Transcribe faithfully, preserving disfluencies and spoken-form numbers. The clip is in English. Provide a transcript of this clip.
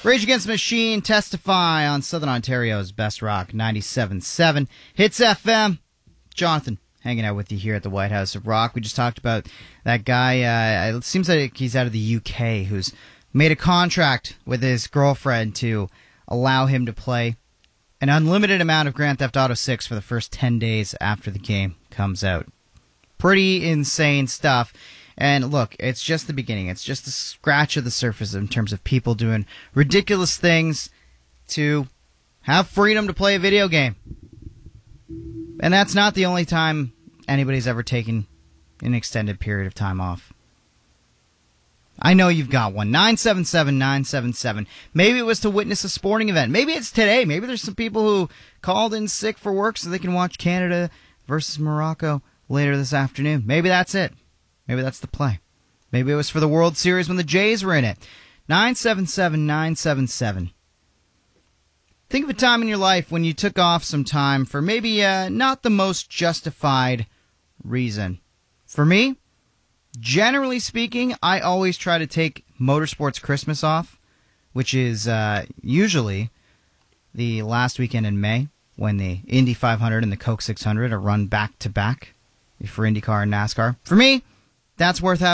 Rage Against the Machine, Testify on Southern Ontario's Best Rock, ninety-seven point seven. Hits F M. Jonathan, hanging out with you here at the White House of Rock. We just talked about that guy, uh, it seems like he's out of the U K, who's made a contract with his girlfriend to allow him to play an unlimited amount of Grand Theft Auto six for the first ten days after the game comes out. Pretty insane stuff. And look, it's just the beginning. It's just the scratch of the surface in terms of people doing ridiculous things to have freedom to play a video game. And that's not the only time anybody's ever taken an extended period of time off. I know you've got one. nine seven seven, nine seven seven. Maybe it was to witness a sporting event. Maybe it's today. Maybe there's some people who called in sick for work so they can watch Canada versus Morocco later this afternoon. Maybe that's it. Maybe that's the play. Maybe it was for the World Series when the Jays were in it. nine seven seven, nine seven seven. Think of a time in your life when you took off some time for maybe uh, not the most justified reason. For me, generally speaking, I always try to take Motorsports Christmas off, which is uh, usually the last weekend in May when the Indy five hundred and the Coke six hundred are run back-to-back for IndyCar and NASCAR. For me, that's worth having.